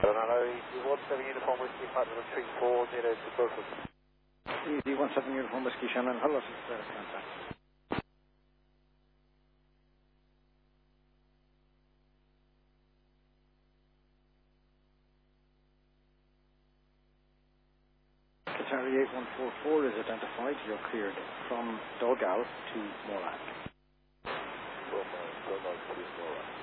Hello, ED17 Uniform Whiskey, Flight Level 340 to Beaufort. ED17 Uniform Whiskey, Shannon, hello, contact. Qatari 8144 is identified. You're cleared from Dogal to Morag. From Dogal to Morag.